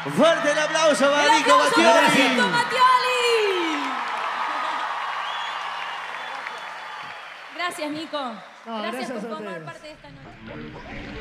Fuerte el aplauso para Nico Mattioli. Nico Mattioli. Gracias, Nico. No, Gracias gracias por a formar ustedes. parte de esta noche.